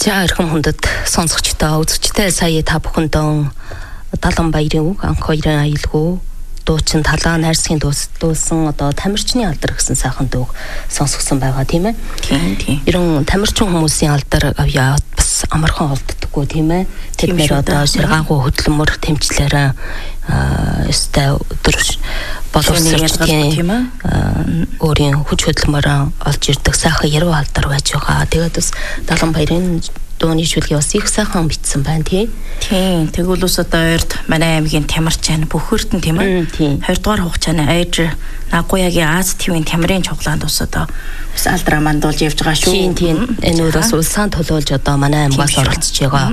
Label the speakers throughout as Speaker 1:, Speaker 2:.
Speaker 1: За эрхэм хүндэт сонсогчдоо үзэгчдээ сая та бүхэндээ Далан баярын үг анх хоёрын аялгүй дуучин талаа найрсгийн дуулсан одоо тамирчны алдар гэсэн сайхан дуу сонсгосон байгаа тийм ээ.
Speaker 2: Тийм.
Speaker 1: Ерөн тамирчин хүмүүсийн алдар авьяа бас амархан олддоггүй тийм ээ. Тэд нэр одоо ширгаагүй хөдөлмөр тэмцлээрээ өстэй өдөр боловсролчдын өөрийн хүч хөдөлмөрөө олж ирдэг сайхан яруу алдар байж байгаа. Тэгээд бас Далан баярын дууны шүлгээ бас их сайхан бичсэн байна тийм.
Speaker 2: Тэгвэл ус одоо ойрд манай аймгийн тамирчин Бөхөртөн тийм ээ. 2 дугаар хугацааны айж Нагуягийн Аз ТV-ийн тамирын чуглаанд ус одоо бас алдраа мандуулж явж байгаа шүү.
Speaker 1: Тийм. Энэ өөр бас улсаан төлөөлж одоо манай аймгаас оролцож байгаа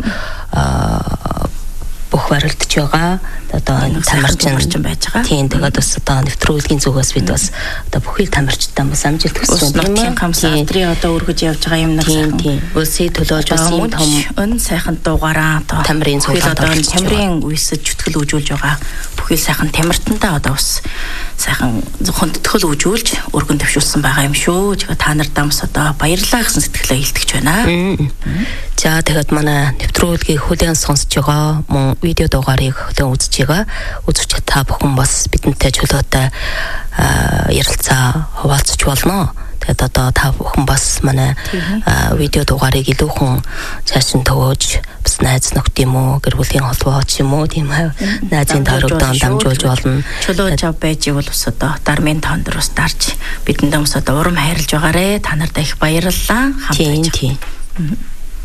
Speaker 1: бүх барилдж байгаа одоо тамирчин
Speaker 2: байж байгаа.
Speaker 1: Тийм тэгээд бас одоо нэвтрүүлгийн зүгээс бид бас одоо бүхий тамирчтай бас амжилт хүсэж
Speaker 2: байна. Тийм хамсаалтрын одоо өргөж явж байгаа юм нэг сайхан.
Speaker 1: Тийм. Улсыг төлөөлж бас юм том
Speaker 2: өн сайхан дуугараа одоо
Speaker 1: тамирын цуглаанд
Speaker 2: одоо тамирын үесэд чөтгөл үүжүүлж байгаа бүхий сайхан тамиртантаа одоо бас сайхан зөвхөн төтгөл үүжүүлж өргөн төвшүүлсэн байгаа юм шүү. Тэгээд та нарт дамс одоо баярлалаа гэсэн сэтгэлээ илтгэж байна.
Speaker 1: За тэгээд манай нэвтрүүлгийг хүлээн сонсож байгаа мөн видео дугаарыг хүлээн үзэж байгаа үзэгч та бүхэн бас бидэнтэй чөлөөтэй ярилцаа хуваалцах болно. Тэгээд одоо та бүхэн бас манай видео дугаарыг илүүхэн цаашин төвөөж бас найз нөхд юм уу гэр бүлийн холбоо ч юм уу тийм ээ найзын тааруудаа дамжуулж болно.
Speaker 2: Чөлөөж ав байж ивэл бас одоо дармын тоон дээр бас дарж бидэндээ бас одоо урам хайрлж байгаарэ. Та нартай их баярлалаа.
Speaker 1: Тийм.